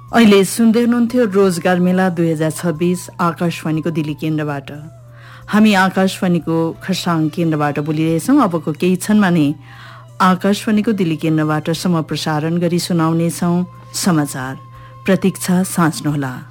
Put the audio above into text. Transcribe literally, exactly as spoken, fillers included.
अहिले सुन्दै हुनुहुन्थ्यो रोजगार मेला दुई हजार छब्बिस आकाशवाणीको दिल्ली केन्द्रबाट। हामी आकाशवाणीको खरसाङ केन्द्रबाट बोलिरहेछौँ। अबको केही क्षणमा नै आकाशवाणीको दिल्ली केन्द्रबाट सम्म प्रसारण गरी सुनाउनेछौँ समाचार। प्रतीक्षा साँच्नुहोला।